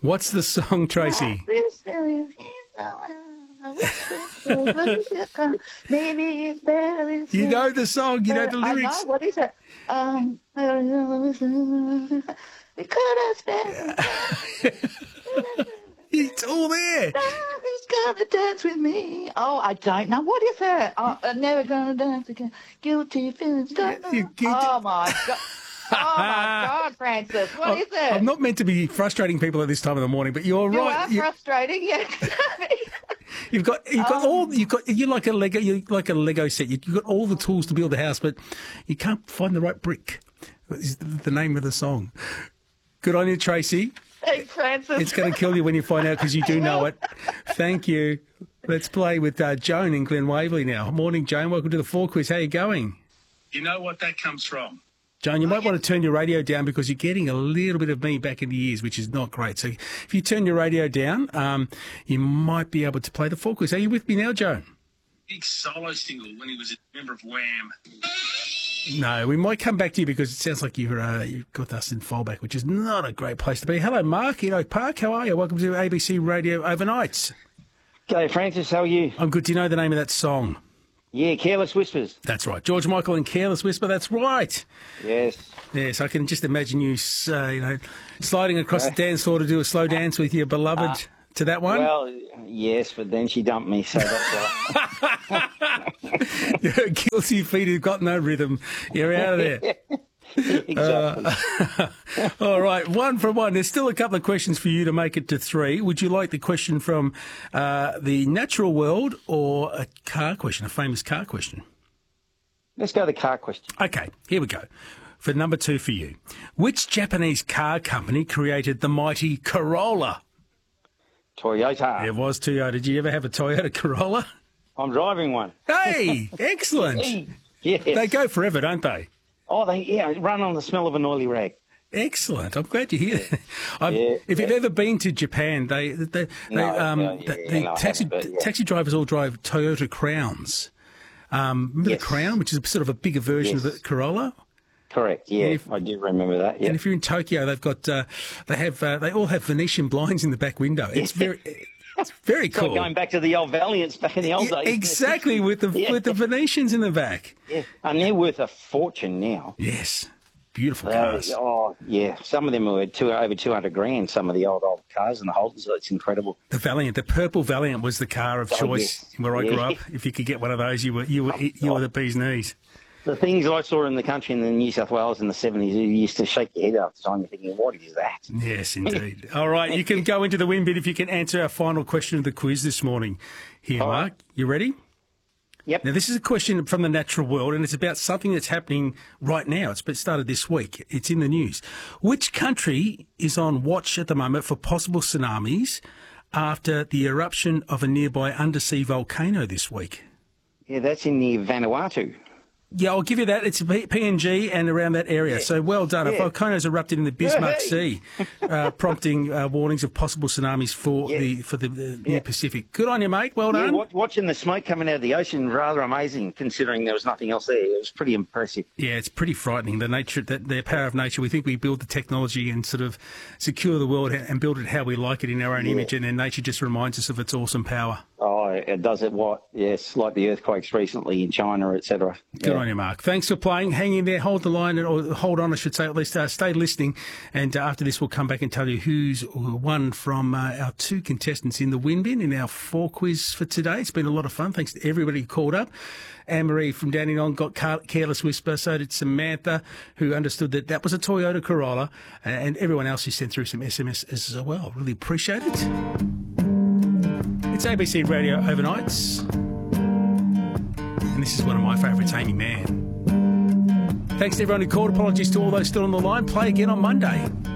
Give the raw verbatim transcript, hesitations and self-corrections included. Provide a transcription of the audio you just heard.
What's the song, Tracy? Maybe it's better. You know the song. You know the lyrics. I know. What is it? Um, we could have spent. It's all there. Who's gonna dance with me? Oh, I don't know. What is it? Oh, I'm never gonna dance again. Guilty feelings. Don't You know. guilty- Oh my god. Oh my God, Francis! What I'm, is it? I'm not meant to be frustrating people at this time of the morning, but you're you right. are You- frustrating, yes. You've got you've got Um, all you've got you're like a Lego you're like a Lego set. You've got all the tools to build a house, but you can't find the right brick. Is the name of the song. Good on you, Tracy. Thanks, Francis. It's going to kill you when you find out because you do know it. Thank you. Let's play with uh, Joan in Glen Waverley now. Morning, Joan. Welcome to the Four Quiz. How are you going? You know what that comes from? Joan, you might want to turn your radio down because you're getting a little bit of me back in the ears, which is not great. So if you turn your radio down, um, you might be able to play the Four Quiz. Are you with me now, Joan? Big solo single when he was a member of Wham. No, we might come back to you because it sounds like you're, uh, you've got us in fallback, which is not a great place to be. Hello, Mark in Oak Park. How are you? Welcome to A B C Radio Overnights. G'day, Francis. How are you? I'm good. Do you know the name of that song? Yeah, Careless Whispers. That's right. George Michael and Careless Whisper. That's right. Yes. Yes, I can just imagine you, uh, you know, sliding across the dance floor to do a slow dance with your beloved uh, to that one. Well, yes, but then she dumped me, so that's right. You're guilty feet who've got no rhythm. You're out of there. Exactly. Uh, all right, one from one. There's still a couple of questions for you to make it to three. Would you like the question from uh, the natural world or a car question, a famous car question? Let's go to the car question. Okay, here we go. For number two for you. Which Japanese car company created the mighty Corolla? Toyota. It was Toyota. Did you ever have a Toyota Corolla? I'm driving one. Hey, excellent. Yes. They go forever, don't they? Oh, they yeah, run on the smell of an oily rag. Excellent. I'm glad to hear that. I've, Yeah, if yeah. you've ever been to Japan, they, they, they No, um, no, yeah, the, yeah, the no, I taxi haven't, but yeah. taxi drivers all drive Toyota Crowns. Um, remember Yes. the Crown, which is sort of a bigger version Yes. of the Corolla? Correct. Yeah, if- I do remember that. Yeah. And if you're in Tokyo, they've got uh, they have uh, they all have Venetian blinds in the back window. It's very it's very It's like cool. going back to the old Valiants back in the old Yeah, days. exactly with the Yeah. with the Venetians in the back. Yeah, and they're worth a fortune now. Yes, beautiful Uh, cars. oh, yeah. Some of them are two, over two hundred grand, some of the old, old cars and the Holtons. It's incredible. The Valiant, the purple Valiant was the car of Oh, choice yes. where I grew Yeah. up. If you could get one of those, you were you were you were the bee's knees. The things I saw in the country in the New South Wales in the seventies, you used to shake your head after the time. You're thinking, what is that? Yes, indeed. All right, you can go into the win bit if you can answer our final question of the quiz this morning. Here, All right. Mark, you ready? Yep. Now, this is a question from the natural world, and it's about something that's happening right now. It's been started this week. It's in the news. Which country is on watch at the moment for possible tsunamis after the eruption of a nearby undersea volcano this week? Yeah, that's in the Vanuatu. Yeah, I'll give you that. It's P- PNG and around that area. So well done. A Yeah. volcano's erupted in the Bismarck Hey. Sea, uh, prompting uh, warnings of possible tsunamis for Yeah. the for the, the Yeah. near Pacific. Good on you, mate. Well Yeah, done. wa- watching the smoke coming out of the ocean, rather amazing, considering there was nothing else there. It was pretty impressive. Yeah, it's pretty frightening. The nature, that the power of nature. We think we build the technology and sort of secure the world and build it how we like it in our own Yeah. image, and then nature just reminds us of its awesome power. Oh, it does it what? Yes, like the earthquakes recently in China, et cetera. Good on you, Mark. Thanks for playing. Hang in there. Hold the line, or hold on, I should say, at least. Uh, stay listening. And uh, after this, we'll come back and tell you who's won from uh, our two contestants in the win bin in our four quiz for today. It's been a lot of fun. Thanks to everybody who called up. Anne-Marie from Dandenong got Car- Careless Whisper. So did Samantha, who understood that that was a Toyota Corolla. And everyone else who sent through some S M S as well. Really appreciate it. It's A B C Radio Overnights. And this is one of my favourites, Amy Mann. Thanks to everyone who called. Apologies to all those still on the line. Play again on Monday.